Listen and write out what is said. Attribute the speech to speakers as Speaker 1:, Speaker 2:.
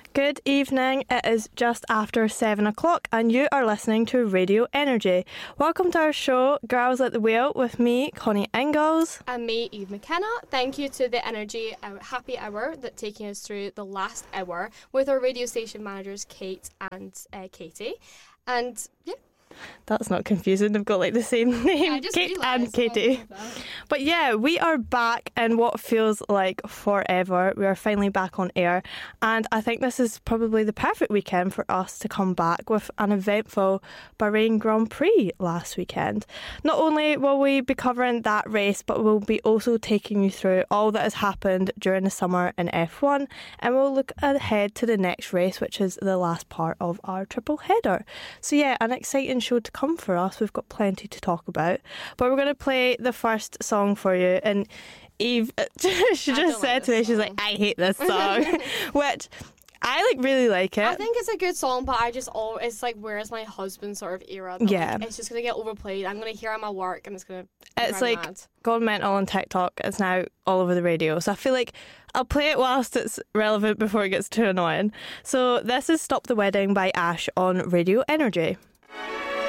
Speaker 1: Good evening. It is just after 7 o'clock and you are listening to Radio Energy. Welcome to our show, Girls at the Wheel, with me, Connie Ingalls.
Speaker 2: And me, Eve McKenna. Thank you to the Energy Happy Hour that taking us through the last hour with our radio station managers, Kate and Katie. And yeah.
Speaker 1: That's not confusing. They've got like the same name, Kate and Katie. But yeah, we are back in what feels like forever. We are finally back on air, and I think this is probably the perfect weekend for us to come back with an eventful Bahrain Grand Prix last weekend. Not only will we be covering that race, but we'll be also taking you through all that has happened during the summer in F1, and we'll look ahead to the next race, which is the last part of our triple header. So yeah, an exciting show to come for us. We've got plenty to talk about, but we're going to play the first song for you. And Eve, she just said to me, she's like, I hate this song, which I really like it.
Speaker 2: I think it's a good song, but it's like, where's my husband sort of era.
Speaker 1: Yeah.
Speaker 2: Like, it's just going to get overplayed. I'm going to hear it at my work and it's going to
Speaker 1: It's like
Speaker 2: mad.
Speaker 1: gone mental on TikTok. It's now all over the radio. So I feel like I'll play it whilst it's relevant before it gets too annoying. So this is Stop the Wedding by Ash on Radio Energy.